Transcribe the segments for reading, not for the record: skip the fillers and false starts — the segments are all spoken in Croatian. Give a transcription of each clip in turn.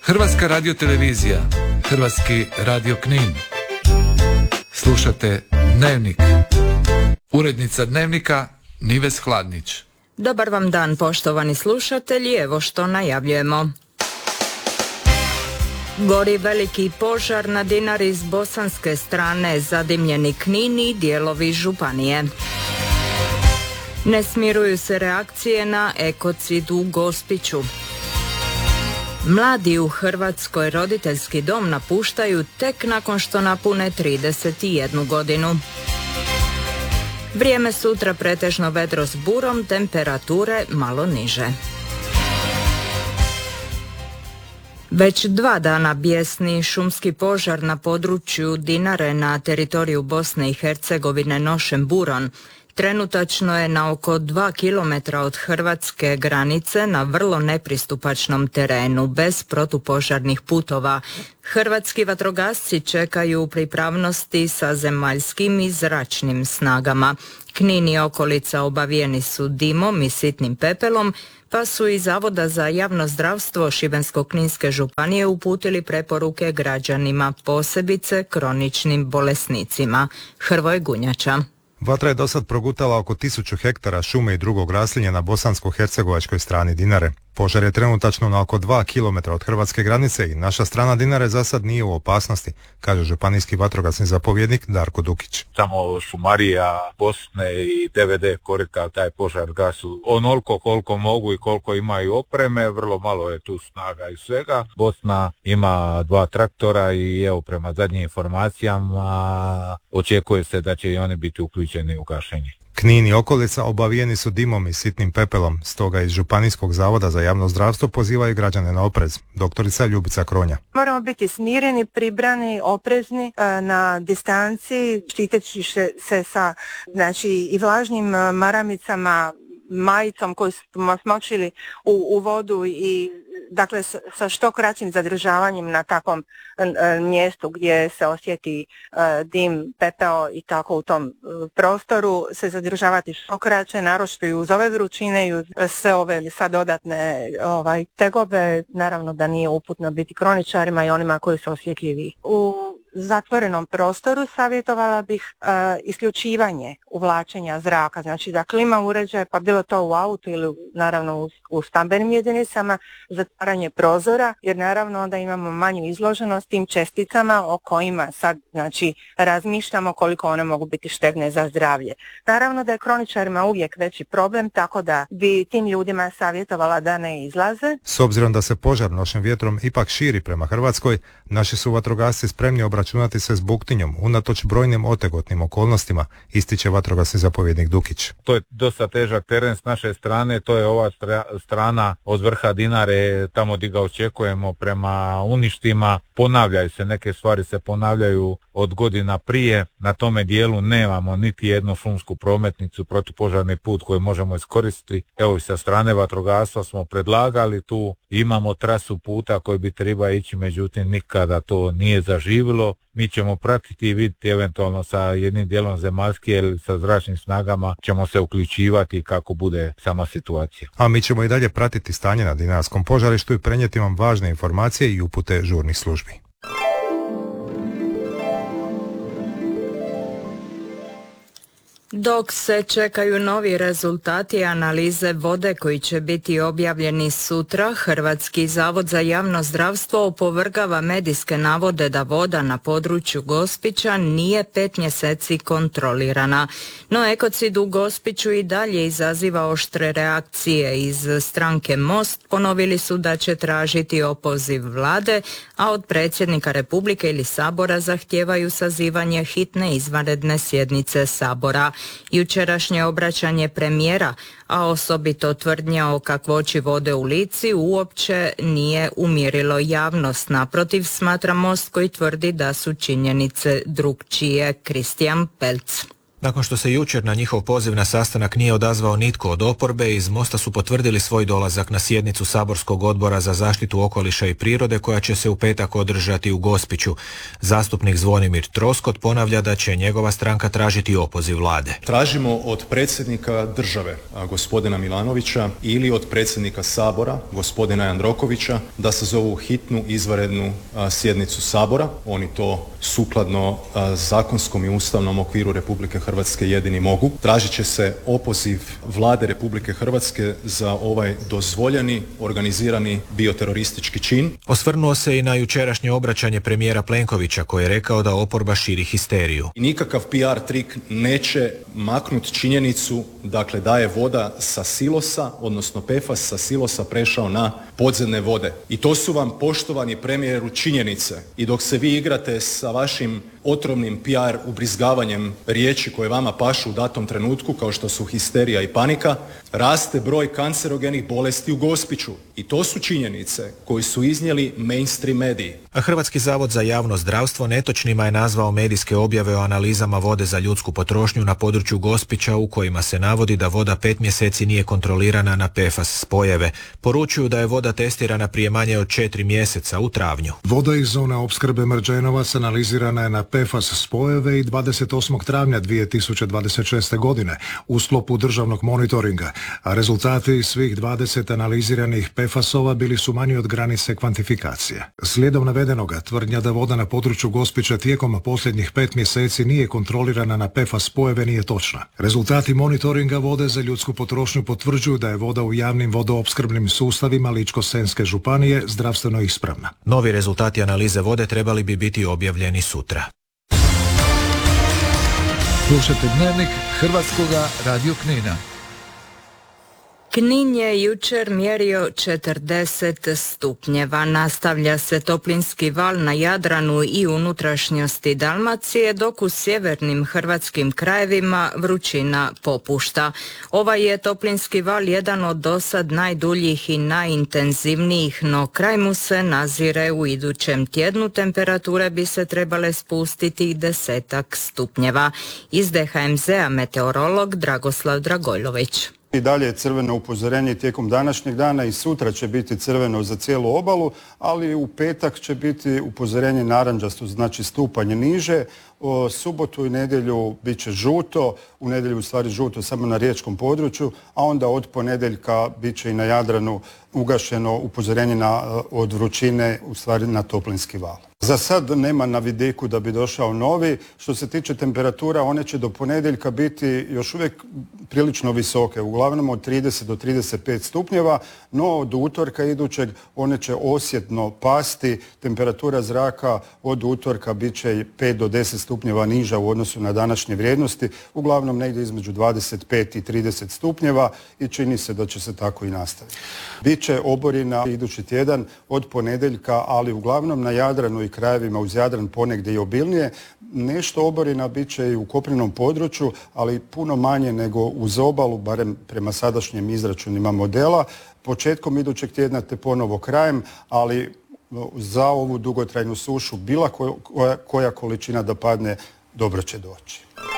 Hrvatska radiotelevizija, Hrvatski radio Knin. Slušate Dnevnik. Urednica Dnevnika Nives Hladnić. Dobar vam dan, poštovani slušatelji, evo što najavljujemo. Gori veliki požar na Dinari s bosanske strane, zadimljeni Knin i dijelovi županije. Ne smiruju se reakcije na ekocid u Gospiću. Mladi u Hrvatskoj roditeljski dom napuštaju tek nakon što napune 31 godinu. Vrijeme sutra pretežno vedro s burom, temperature malo niže. Već 2 dana bijesni šumski požar na području Dinare na teritoriju Bosne i Hercegovine nošen buron. Trenutačno je na oko 2 km od hrvatske granice na vrlo nepristupačnom terenu, bez protupožarnih putova. Hrvatski vatrogasci čekaju u pripravnosti sa zemaljskim i zračnim snagama. Knin i okolica obavijeni su dimom i sitnim pepelom, pa su iz Zavoda za javno zdravstvo Šibensko-kninske županije uputili preporuke građanima, posebice kroničnim bolesnicima. Hrvoje Gunjača. Vatra je dosad progutala oko 1000 hektara šume i drugog raslinja na bosansko-hercegovačkoj strani Dinare. Požar je trenutačno na oko 2 km od hrvatske granice i naša strana Dinare za sad nije u opasnosti, kaže županijski vatrogasni zapovjednik Darko Dukić. Tamo šumarija Bosne i DVD korita taj požar gasu onoliko koliko mogu i koliko imaju opreme, vrlo malo je tu snaga i svega. Bosna ima 2 traktora i evo prema zadnjim informacijama očekuje se da će i oni biti uključeni u gašenje. Knin i okolica obavijeni su dimom i sitnim pepelom, stoga iz Županijskog zavoda za javno zdravstvo pozivaju građane na oprez. Doktorica Ljubica Kronja. Moramo biti smireni, pribrani, oprezni, na distanci, štiteći se sa i vlažnim maramicama, majicom koju smo smočili u vodu i dakle sa što kraćim zadržavanjem na takvom mjestu gdje se osjeti dim, pepeo i tako u tom prostoru se zadržavati što kraće, naročito i uz ove vrućine i uz sve ove sad dodatne tegobe. Naravno da nije uputno biti kroničarima i onima koji su osjetljivi. U zatvorenom prostoru savjetovala bih isključivanje uvlačenja zraka, znači da klima uređaj, pa bilo to u autu ili naravno u stambenim jedinicama, zatvaranje prozora, jer naravno onda imamo manju izloženost tim česticama o kojima sad razmišljamo koliko one mogu biti štetne za zdravlje. Naravno da je kroničarima uvijek veći problem, tako da bi tim ljudima savjetovala da ne izlaze. S obzirom da se požar nošen vjetrom ipak širi prema Hrvatskoj, naši su vatrogasci spremni obračunati se s buktinjom unatoč brojnim otegotnim okolnostima, ističe vatrogasni zapovjednik Dukić. To je dosta težak teren s naše strane, to je ova strana od vrha Dinare, tamo gdje ga očekujemo prema uništima. Ponavljaju se, neke stvari se ponavljaju od godina prije. Na tome dijelu nemamo niti jednu šumsku prometnicu, protupožarni put koji možemo iskoristiti. Evo i sa strane vatrogastva smo predlagali tu, imamo trasu puta koji bi treba ići, međutim nikada to nije zaživilo. Mi ćemo pratiti i vidjeti eventualno sa jednim dijelom zemaljske ili sa zračnim snagama ćemo se uključivati kako bude sama situacija. A mi ćemo i dalje pratiti stanje na dinarskom požarištu i prenijeti vam važne informacije i upute žurnih službi. Dok se čekaju novi rezultati analize vode koji će biti objavljeni sutra, Hrvatski zavod za javno zdravstvo opovrgava medijske navode da voda na području Gospića nije 5 mjeseci kontrolirana. No ekocid u Gospiću i dalje izaziva oštre reakcije. Iz stranke Most ponovili su da će tražiti opoziv vlade, a od predsjednika Republike ili Sabora zahtijevaju sazivanje hitne izvanredne sjednice Sabora. Jučerašnje obraćanje premijera, a osobito tvrdnja o kakvoći vode u Lici, uopće nije umirilo javnost. Naprotiv, smatra Most koji tvrdi da su činjenice drukčije. Kristijan Pelc. Nakon što se jučer na njihov poziv na sastanak nije odazvao nitko od oporbe, iz Mosta su potvrdili svoj dolazak na sjednicu Saborskog odbora za zaštitu okoliša i prirode koja će se u petak održati u Gospiću. Zastupnik Zvonimir Troskot ponavlja da će njegova stranka tražiti opoziv vlade. Tražimo od predsjednika države, gospodina Milanovića, ili od predsjednika Sabora, gospodina Jandrokovića, da sazovu hitnu izvanrednu sjednicu Sabora. Oni to sukladno zakonskom i ustavnom okviru Republike Hrvatske jedini mogu. Tražit će se opoziv vlade Republike Hrvatske za ovaj dozvoljeni, organizirani bioteroristički čin. Osvrnuo se i na jučerašnje obraćanje premijera Plenkovića koji je rekao da oporba širi histeriju. Nikakav PR trik neće maknuti činjenicu, dakle, da je voda sa silosa, odnosno PFAS sa silosa prešao na podzemne vode. I to su vam, poštovani premijeru, činjenice. I dok se vi igrate sa vašim otrovnim PR ubrizgavanjem riječi koje vama pašu u datom trenutku, kao što su histerija i panika, raste broj kancerogenih bolesti u Gospiću. I to su činjenice koje su iznijeli mainstream mediji. A Hrvatski zavod za javno zdravstvo netočnima je nazvao medijske objave o analizama vode za ljudsku potrošnju na području Gospića u kojima se navodi da voda 5 mjeseci nije kontrolirana na PFAS spojeve. Poručuju da je voda testirana prije manje od 4 mjeseca u travnju. Voda iz zone opskrbe Mrđenovac analizirana je na PFAS spojeve i 28. travnja 2026. godine u sklopu državnog monitoringa, a rezultati svih 20 analiziranih PFAS-ova bili su manji od granice kvantifikacije. Slijedom navedenoga, tvrdnja da voda na području Gospića tijekom posljednjih 5 mjeseci nije kontrolirana na PFAS spojeve nije točna. Rezultati monitoringa vode za ljudsku potrošnju potvrđuju da je voda u javnim vodoopskrbnim sustavima Ličko-senjske županije zdravstveno ispravna. Novi rezultati analize vode trebali bi biti objavljeni sutra. Slušajte Dnevnik Hrvatskoga radio Knina. Knin je jučer mjerio 40 stupnjeva. Nastavlja se toplinski val na Jadranu i unutrašnjosti Dalmacije, dok u sjevernim hrvatskim krajevima vrućina popušta. Ovaj je toplinski val jedan od dosad najduljih i najintenzivnijih, no kraj mu se nazire u idućem tjednu. Temperature bi se trebale spustiti 10 stupnjeva. Iz DHMZ-a meteorolog Dragoslav Dragojlović. I dalje je crveno upozorenje tijekom današnjeg dana i sutra će biti crveno za cijelu obalu, ali u petak će biti upozorenje narančasto, znači stupanje niže. O subotu i nedjelju bit će žuto, u nedjelju u stvari žuto samo na riječkom području, a onda od ponedjeljka bit će i na Jadranu ugašeno upozorenje od vrućine, u stvari na toplinski val. Za sad nema na vidiku da bi došao novi. Što se tiče temperatura, one će do ponedjeljka biti još uvijek prilično visoke, uglavnom od 30 do 35 stupnjeva, no od utorka idućeg one će osjetno pasti. Temperatura zraka od utorka bit će 5 do 10 stupnjeva niža u odnosu na današnje vrijednosti, uglavnom negdje između 25 i 30 stupnjeva i čini se da će se tako i nastaviti. Biće oborina idući tjedan od ponedjeljka, ali uglavnom na Jadranu i krajevima uz Jadran ponegdje i obilnije. Nešto oborina bit će i u kopnenom području, ali puno manje nego uz obalu, barem prema sadašnjim izračunima modela. Početkom idućeg tjedna te ponovo krajem, ali za ovu dugotrajnu sušu bila koja količina da padne dobro će doći.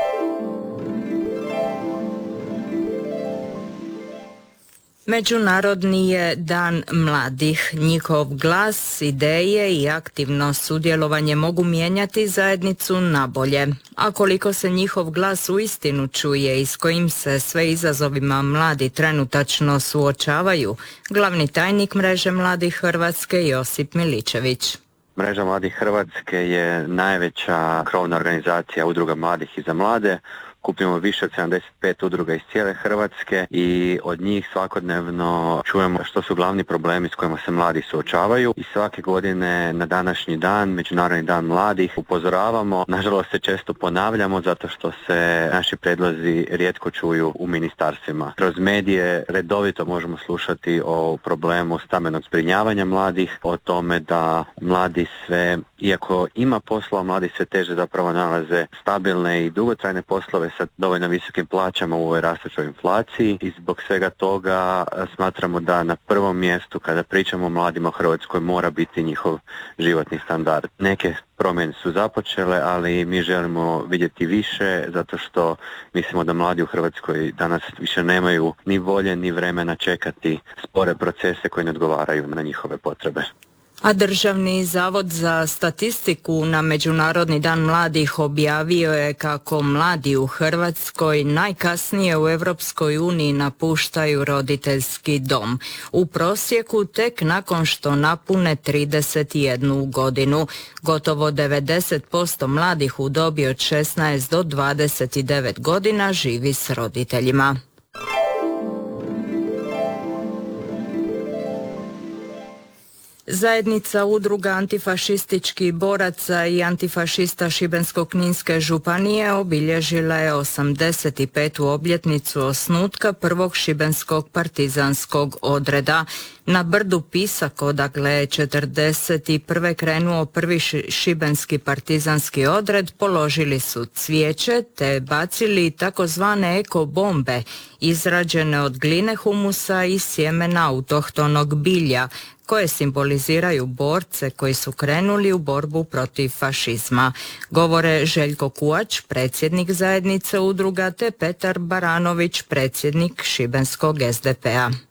Međunarodni je dan mladih. Njihov glas, ideje i aktivno sudjelovanje mogu mijenjati zajednicu na bolje. A koliko se njihov glas uistinu čuje i s kojim se sve izazovima mladi trenutačno suočavaju, glavni tajnik Mreže mladih Hrvatske Josip Miličević. Mreža mladih Hrvatske je najveća krovna organizacija udruga mladih i za mlade. Kupimo više od 75 udruga iz cijele Hrvatske i od njih svakodnevno čujemo što su glavni problemi s kojima se mladi suočavaju i svake godine na današnji dan, Međunarodni dan mladih, upozoravamo. Nažalost se često ponavljamo zato što se naši prijedlozi rijetko čuju u ministarstvima. Kroz medije redovito možemo slušati o problemu stambenog zbrinjavanja mladih, o tome da mladi sve, iako ima posla, mladi sve teže zapravo nalaze stabilne i dugotrajne poslove sa dovoljno visokim plaćama u ovoj rastućoj inflaciji i zbog svega toga smatramo da na prvom mjestu kada pričamo o mladima u Hrvatskoj mora biti njihov životni standard. Neke promjene su započele, ali mi želimo vidjeti više zato što mislimo da mladi u Hrvatskoj danas više nemaju ni volje ni vremena čekati spore procese koji ne odgovaraju na njihove potrebe. A Državni zavod za statistiku na Međunarodni dan mladih objavio je kako mladi u Hrvatskoj najkasnije u Europskoj uniji napuštaju roditeljski dom. U prosjeku tek nakon što napune 31 godinu. Gotovo 90% mladih u dobi od 16 do 29 godina živi s roditeljima. Zajednica udruga antifašističkih boraca i antifašista Šibensko-kninske županije obilježila je 85. obljetnicu osnutka prvog šibenskog partizanskog odreda. Na brdu Pisak, odakle je 1941. krenuo prvi šibenski partizanski odred, položili su cvijeće te bacili takozvane eko bombe, izrađene od gline, humusa i sjemena autohtonog bilja, koje simboliziraju borce koji su krenuli u borbu protiv fašizma. Govore Željko Kuač, predsjednik zajednice udruga, te Petar Baranović, predsjednik šibenskog SDP-a.